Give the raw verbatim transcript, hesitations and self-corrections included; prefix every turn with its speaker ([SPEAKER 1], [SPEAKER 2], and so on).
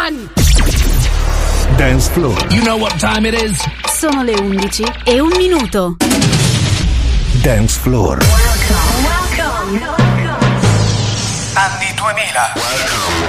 [SPEAKER 1] mani!
[SPEAKER 2] Dance Floor.
[SPEAKER 3] You know what time it is?
[SPEAKER 1] Sono le undici e un minuto.
[SPEAKER 2] Dance Floor.
[SPEAKER 4] Welcome, welcome, welcome.
[SPEAKER 3] Anni duemila.
[SPEAKER 4] Welcome.